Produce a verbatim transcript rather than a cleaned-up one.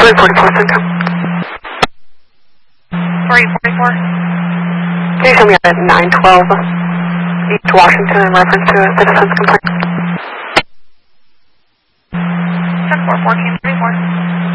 three forty-four Center. three forty-four. Can you show me at nine twelve East Washington in reference to a citizen's complaint? ten four fourteen thirty-four.